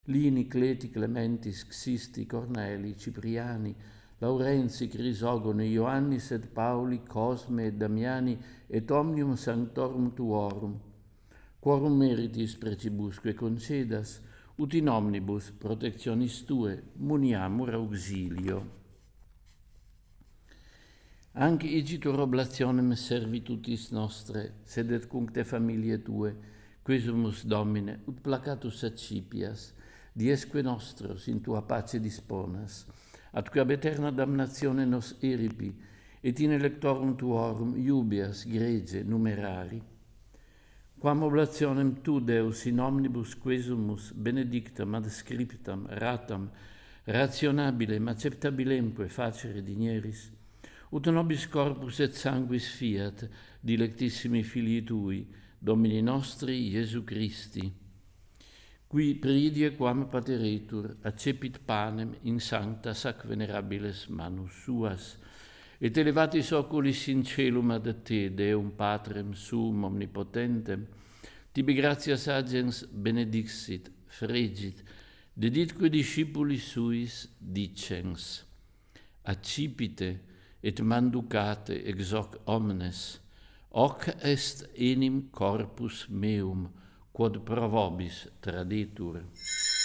Lini, Cleti, Clementis, Xisti, Corneli, Cipriani, Laurenzi, Crisogoni, Ioannis et Pauli, Cosme et Damiani, et omnium sanctorum tuorum, quorum meritis precibusque concedas, ut in omnibus protectionis tue muniamur auxilio. Anc igitur oblationem servitutis nostre, sed et cuncte familiae tue, quesumus Domine, ut placatus accipias, diesque nostros in tua pace disponas, atque ab eterna damnatione nos eripi, et in electorum tuorum iubias grege numerari. Quam oblationem tu, Deus, in omnibus quesumus benedictam ad scriptam ratam rationabilem acceptabilemque facere digneris, ut nobis corpus et sanguis fiat dilectissimi filii tui, Domini nostri Iesu Christi, qui pridie quam pateretur accepit panem in sancta sac venerabiles manus suas, et elevatis oculis in celum ad te, Deum Patrem sum omnipotentem, tibi gratias agens benedixit, fregit, deditque discipulis suis dicens, accipite et manducate ex hoc omnes, hoc est enim corpus meum, quod pro vobis tradetur.